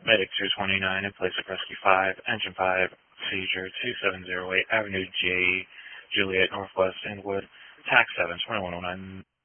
Medic 229 in place of Rescue 5, Engine 5, Seizure 2708, Avenue J, Juliet Northwest, Inwood, Tax 7, 2109.